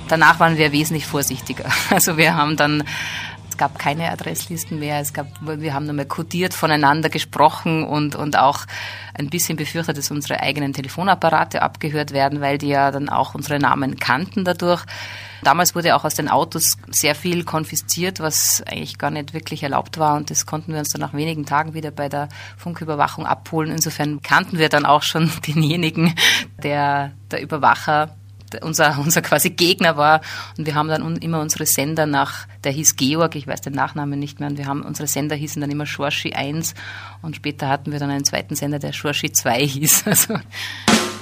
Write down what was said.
Danach waren wir wesentlich vorsichtiger. Also wir haben dann, es gab keine Adresslisten mehr, wir haben nochmal kodiert voneinander gesprochen und auch ein bisschen befürchtet, dass unsere eigenen Telefonapparate abgehört werden, weil die ja dann auch unsere Namen kannten dadurch. Damals wurde auch aus den Autos sehr viel konfisziert, was eigentlich gar nicht wirklich erlaubt war, und das konnten wir uns dann nach wenigen Tagen wieder bei der Funküberwachung abholen. Insofern kannten wir dann auch schon denjenigen, der Überwacher, unser quasi Gegner war, und wir haben dann immer unsere Sender der hieß Georg, ich weiß den Nachnamen nicht mehr, und unsere Sender hießen dann immer Schorschi 1 und später hatten wir dann einen zweiten Sender, der Schorschi 2 hieß. Also